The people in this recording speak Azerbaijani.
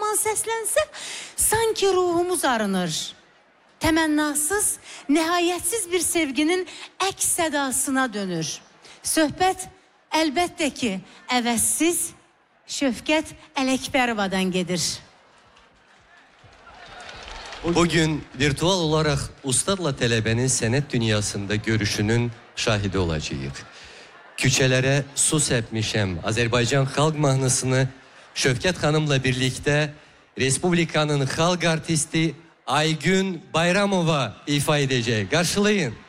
zaman səslənsə, sanki ruhumuz arınır. Təmənnasız, nəhayətsiz bir sevginin əks sədasına dönür. Söhbət əlbəttə ki, əvəzsiz Şövkət Ələkbərovadan gedir. Bugün virtual olarak ustadla tələbənin sənət dünyasında görüşünün şahidi olacağıq. Küçelere su səpmişəm Azərbaycan xalq mahnısını Şövkət xanımla birlikte Respublikanın xalq artisti Aygün Bayramova ifa edəcək. Qarşılayın.